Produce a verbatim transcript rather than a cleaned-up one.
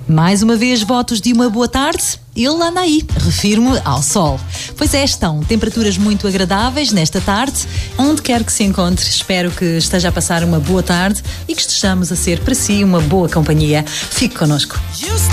Mais uma vez, votos de uma boa tarde? Ele anda aí, refiro-me ao sol. Pois é, estão temperaturas muito agradáveis nesta tarde, onde quer que se encontre. Espero que esteja a passar uma boa tarde e que estejamos a ser para si uma boa companhia. Fique connosco.